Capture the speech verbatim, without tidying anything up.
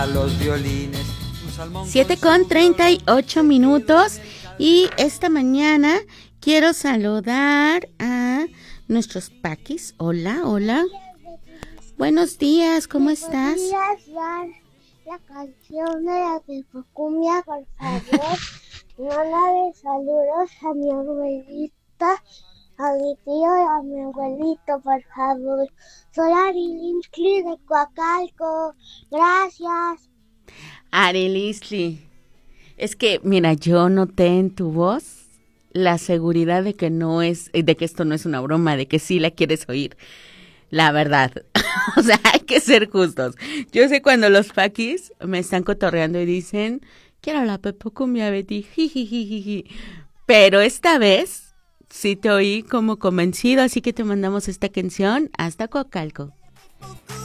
a los violines. siete con treinta y ocho minutos y esta mañana quiero saludar a nuestros paquis. Hola, hola. Buenos días, ¿cómo estás? ¿Podrías dar la canción de la Pipocumbia, por favor? Mándale saludos a mi abuelita, a mi tío y a mi abuelito, por favor. Soy Ari Linsky de Coacalco. Gracias. Ari Linsky, es que, mira, yo noté en tu voz la seguridad de que no es, de que esto no es una broma, de que sí la quieres oír. La verdad, o sea, hay que ser justos. Yo sé cuando los paquis me están cotorreando y dicen, quiero la Pipocumbia, Betty, jijijijiji. Pero esta vez sí te oí como convencido, así que te mandamos esta canción hasta Coacalco.